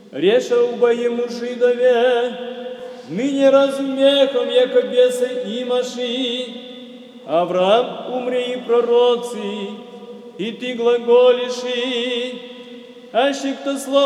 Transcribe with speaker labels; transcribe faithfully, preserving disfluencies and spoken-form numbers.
Speaker 1: Реша убоему жидове, ныне размехом, яко бесы имаши. Авраам умре и пророци, и ты глаголиши, аще кто слово